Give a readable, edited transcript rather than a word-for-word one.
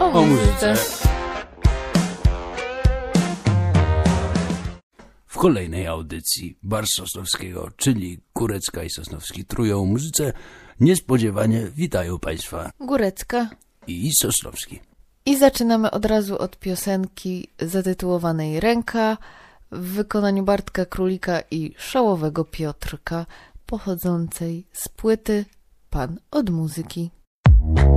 o muzyce. W kolejnej audycji Bar Sosnowskiego, czyli Górecka i Sosnowski trują o muzyce, niespodziewanie witają Państwa Górecka i Sosnowski. I zaczynamy od razu od piosenki zatytułowanej Ręka w wykonaniu Bartka Królika i Szałowego Piotrka, pochodzącej z płyty Pan od muzyki.